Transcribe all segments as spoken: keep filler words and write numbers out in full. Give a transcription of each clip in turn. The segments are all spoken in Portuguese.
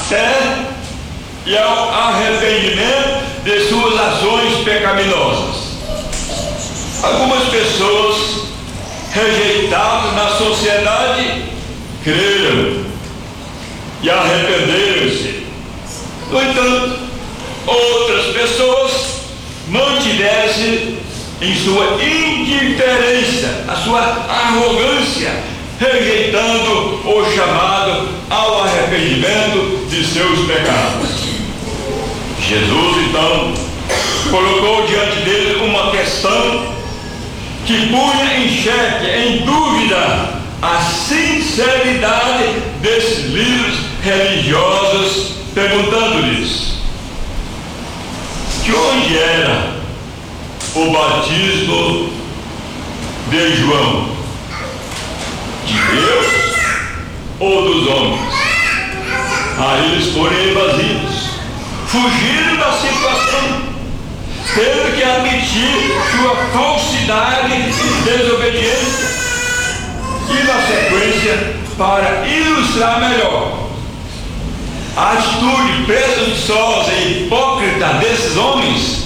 fé e ao arrependimento de suas ações pecaminosas. Algumas pessoas rejeitadas na sociedade creram e arrependeram-se. No entanto, outras pessoas mantiveram-se em sua indiferença, a sua arrogância, rejeitando o chamado ao arrependimento de seus pecados. Jesus então colocou diante dele uma questão que punha em xeque, em dúvida, a sinceridade desses líderes religiosos, perguntando-lhes: de onde era o batismo de João? De Deus ou dos homens? Aí eles foram evasivos, fugiram da situação, tendo que admitir sua falsidade e desobediência. E na sequência, para ilustrar melhor a atitude presunçosa e hipócrita desses homens,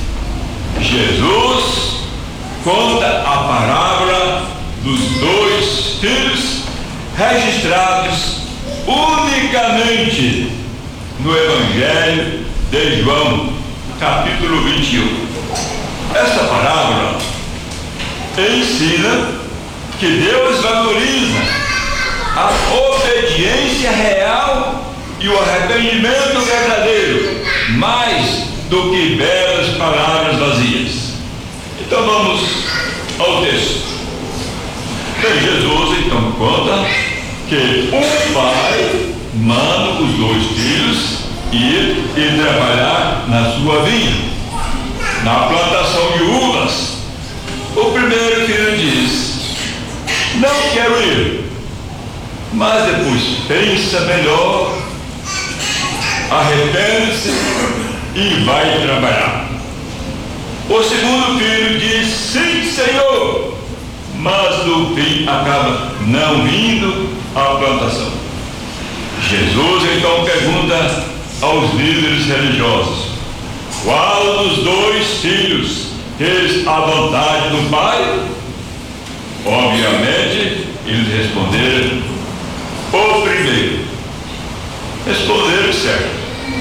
Jesus conta a parábola dos dois filhos, registrados unicamente no Evangelho de João, capítulo vinte e um. Esta parábola ensina que Deus valoriza a obediência real e o arrependimento verdadeiro mais do que belas palavras vazias. Então vamos ao texto. Bem, Jesus então conta que um pai manda os dois filhos ir e trabalhar na sua vinha, na plantação de uvas. O primeiro filho diz: não quero ir. Mas depois pensa melhor, arrepende-se e vai trabalhar. O segundo filho diz: sim, Senhor, mas no fim acaba não indo à plantação. Jesus então pergunta aos líderes religiosos: qual dos dois filhos fez a vontade do Pai? Obviamente, eles responderam: o primeiro. Responderam certo.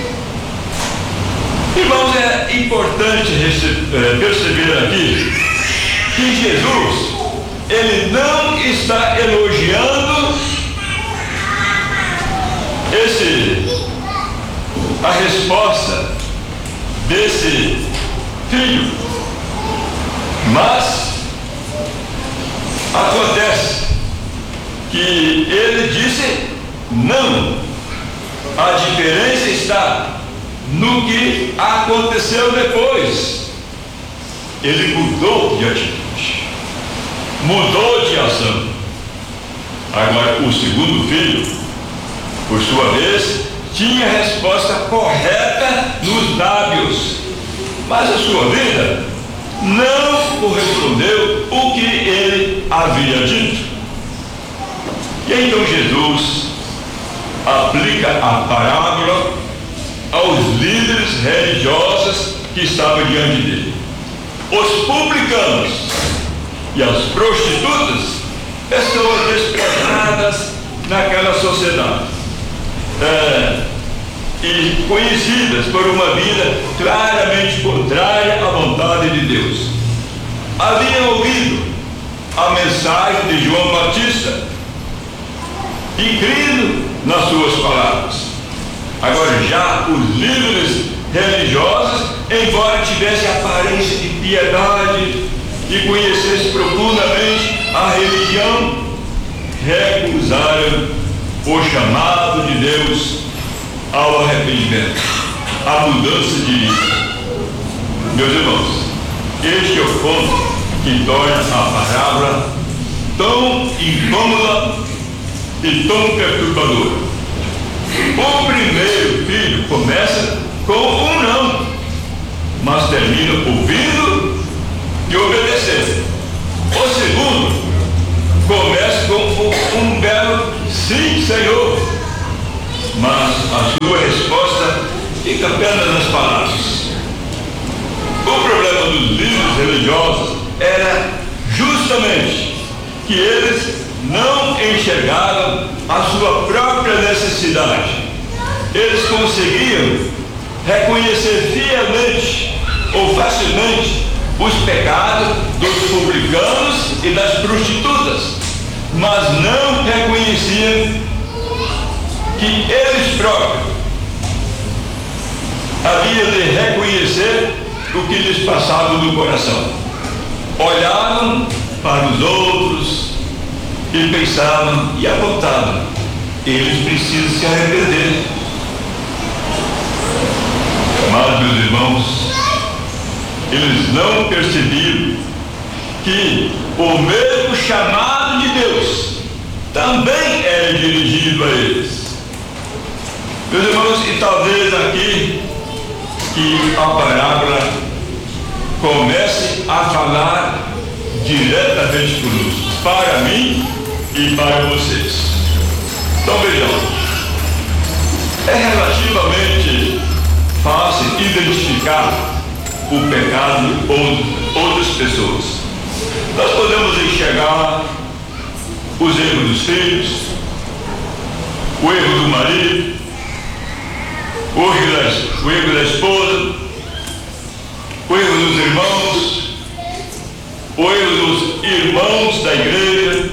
Irmãos, é importante perceber aqui que Jesus, ele não está elogiando esse, a resposta desse filho, mas acontece que ele disse não. A diferença está no que aconteceu depois. Ele mudou de atitude, mudou de ação. Agora, o segundo filho, por sua vez, tinha a resposta correta nos lábios, mas a sua vida não correspondeu o que ele havia dito. E então Jesus aplica a parábola aos líderes religiosos que estavam diante dele. Os publicanos e as prostitutas, pessoas desprezadas naquela sociedade, é, e conhecidas por uma vida claramente contrária à vontade de Deus, haviam ouvido a mensagem de João Batista e crido nas suas palavras. Agora, já os líderes religiosos, embora tivessem aparência de piedade e conhecessem profundamente a religião, recusaram o chamado de Deus ao arrependimento, à mudança de vida. Meus irmãos, este é o ponto que torna a parábola tão incômoda e tão perturbadora. O primeiro filho começa com um não, mas termina ouvindo e obedecendo. O segundo começa com um belo sim, Senhor, mas a sua fica apenas nas palavras. O problema dos líderes religiosos era justamente que eles não enxergavam a sua própria necessidade. Eles conseguiam reconhecer fielmente ou facilmente os pecados dos publicanos e das prostitutas, mas não reconheciam que eles próprios haviam de reconhecer o que lhes passava no coração. Olhavam para os outros e pensavam e apontavam: eles precisam se arrepender. Mas, meus irmãos, eles não percebiam que o mesmo chamado de Deus também era dirigido a eles. Meus irmãos, e talvez aqui que a parábola comece a falar diretamente conosco, para mim e para vocês. Então vejam, é relativamente fácil identificar o pecado de outras pessoas. Nós podemos enxergar os erros dos filhos, o erro do marido, o erro da, o erro da esposa, o erro dos irmãos, o erro dos irmãos da igreja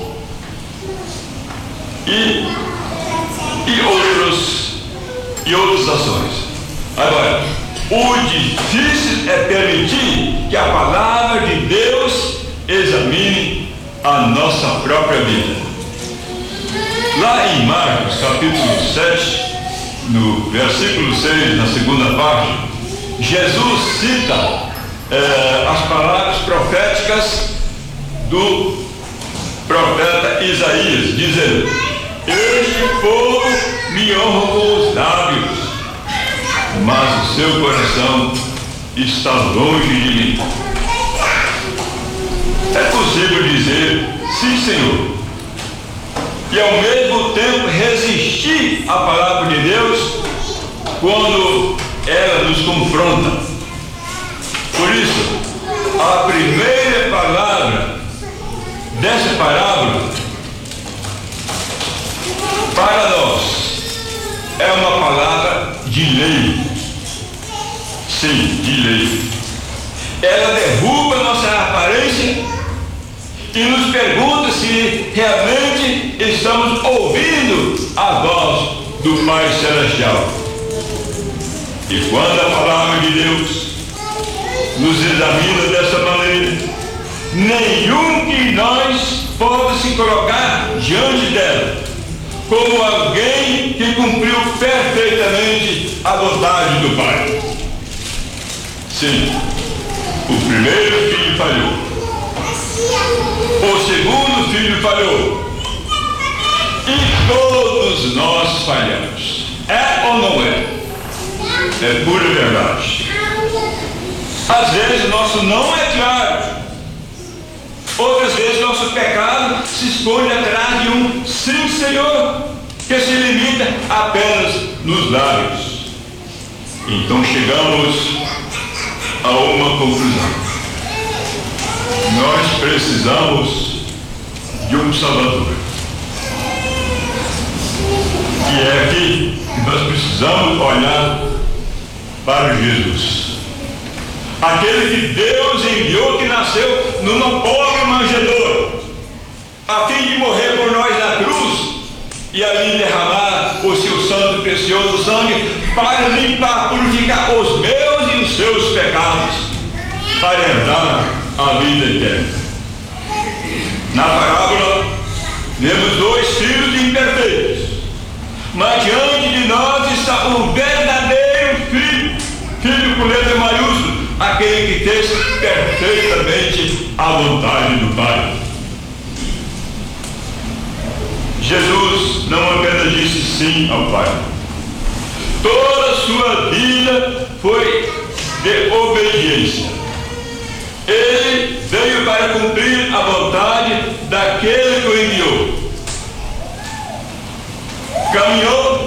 e, e, outros, e outras ações. Agora, o difícil é permitir que a palavra de Deus examine a nossa própria vida. Lá em Marcos, capítulo sete, no versículo seis, na segunda parte, Jesus cita eh, as palavras proféticas do profeta Isaías, dizendo: este povo me honra com os lábios, mas o seu coração está longe de mim. É possível dizer sim, Senhor, e ao mesmo tempo resistir à palavra de Deus quando ela nos confronta. Por isso, a primeira palavra dessa parábola para nós é uma palavra de lei. Sim, de lei. Ela derruba nossa aparência e nos pergunta se realmente estamos ouvindo a voz do Pai Celestial. E quando a palavra de Deus nos examina dessa maneira, nenhum de nós pode se colocar diante dela como alguém que cumpriu perfeitamente a vontade do Pai. Sim, o primeiro filho falhou, o segundo filho falhou, e todos nós falhamos. É ou não é? É pura verdade. Às vezes nosso não é claro, outras vezes nosso pecado se esconde atrás de um sim, Senhor, que se limita apenas nos lábios. Então chegamos a uma conclusão: nós precisamos de um Salvador. E é aqui que nós precisamos olhar para Jesus, aquele que Deus enviou, que nasceu numa pobre manjedoura, a fim de morrer por nós na cruz e ali derramar o seu santo e precioso sangue para limpar, purificar os meus e os seus pecados, para herdar a vida eterna. Na parábola vemos dois filhos imperfeitos, mas diante de nós está o verdadeiro filho, filho com letra maiúscula, aquele que fez perfeitamente a vontade do Pai. Jesus não apenas disse sim ao Pai, toda a sua vida foi de obediência. Ele veio para cumprir a vontade daquele que o enviou. Caminhou